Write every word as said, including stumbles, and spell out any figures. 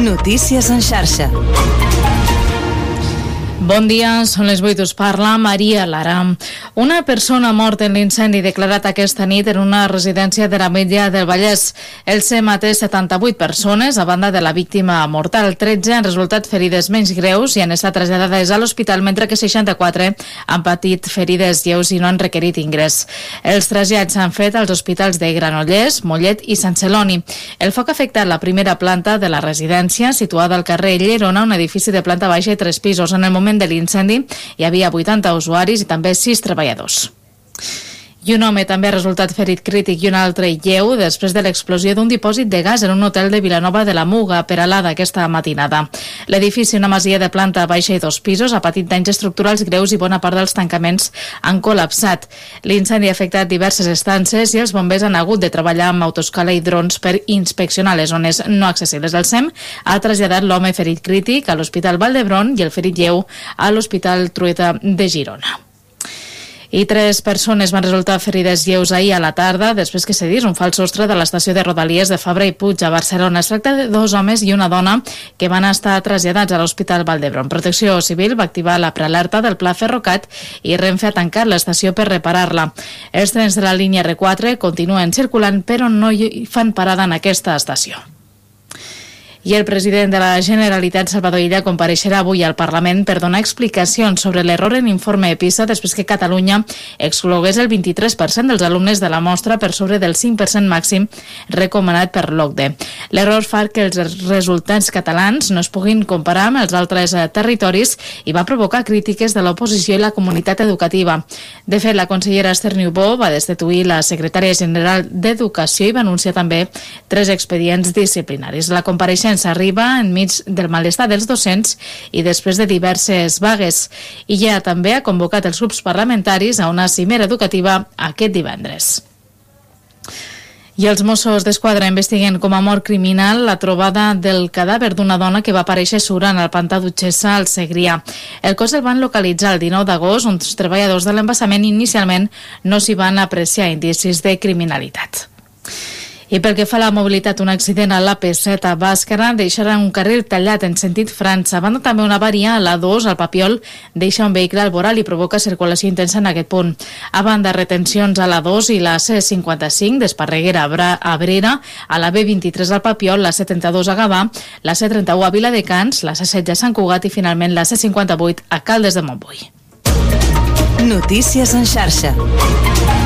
Notícies en xarxa. Bon dia, són les vuit, us parla Maria Lara. Una persona mort en l'incendi declarat aquesta nit en una residència de l'Ametlla del Vallès. El C E M té setanta-vuit persones, a banda de la víctima mortal. tretze han resultat ferides menys greus i han estat traslladades a l'hospital, mentre que seixanta-quatre han patit ferides lleus i no han requerit ingrés. Els trasllats s'han fet als hospitals de Granollers, Mollet i Sant Celoni. El foc ha afectat la primera planta de la residència, situada al carrer Llerona, un edifici de planta baixa i tres pisos. En el moment de l'incendi hi havia vuitanta usuaris i també sis treballadors. I un home també ha resultat ferit crític i un altre lleu després de l'explosió d'un dipòsit de gas en un hotel de Vilanova de la Muga, Peralada, aquesta matinada. L'edifici, una masia de planta baixa i dos pisos, ha patit danys estructurals greus i bona part dels tancaments han col·lapsat. L'incendi ha afectat diverses estances i els bombers han hagut de treballar amb autoescala i drons per inspeccionar les zones no accessibles. El C E M ha traslladat l'home ferit crític a l'Hospital Vall d'Hebron i el ferit lleu a l'Hospital Trueta de Girona. I tres persones van resultar ferides lleus ahir a la tarda després que cedís un fals sostre de l'estació de Rodalies de Fabra i Puig a Barcelona. Es tracta de dos homes i una dona que van estar traslladats a l'Hospital Vall d'Hebron. Protecció Civil va activar la prealerta del Pla Ferrocat i Renfe ha tancat l'estació per reparar-la. Els trens de la línia R quatre continuen circulant, però no hi fan parada en aquesta estació. I el president de la Generalitat, Salvador Illa, compareixerà avui al Parlament per donar explicacions sobre l'error en l'informe PISA després que Catalunya exclogués el vint-i-tres per cent dels alumnes de la mostra per sobre del cinc per cent màxim recomanat per l'O C D E. L'error fa que els resultats catalans no es puguin comparar amb els altres territoris i va provocar crítiques de l'oposició i la comunitat educativa. De fet, la consellera Esther Niubó va destituir la secretària general d'Educació i va anunciar també tres expedients disciplinaris. La compareixença s'arriba enmig del malestar dels docents i després de diverses vagues. I ja també ha convocat els grups parlamentaris a una cimera educativa aquest divendres. I els Mossos d'Esquadra investiguen com a mort criminal la trobada del cadàver d'una dona que va aparèixer surant al pantà d'Utxessa al Segrià. El cos el van localitzar el dinou d'agost, on els treballadors de l'embassament inicialment no s'hi van apreciar indicis de criminalitat. I pel que fa a la mobilitat, un accident a l'A P set a Bàscara deixarà un carril tallat en sentit França. A banda, també una avaria a l'A dos al Papiol deixa un vehicle al voral i provoca circulació intensa en aquest punt. A banda, retencions a l'A dos i la C cinquanta-cinc d'Esparreguera a Abrera, a la B vint-i-tres al Papiol, la C trenta-dos a Gavà, la C trenta-u a Viladecans, la C setze a Sant Cugat i finalment la C cinquanta-vuit a Caldes de Montbui. Notícies en xarxa.